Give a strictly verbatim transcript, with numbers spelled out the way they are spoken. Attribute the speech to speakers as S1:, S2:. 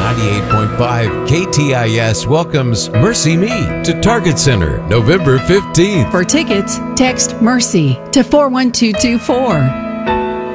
S1: ninety-eight point five K T I S welcomes Mercy Me to Target Center November fifteenth.
S2: For tickets, text MERCY to four one two two four.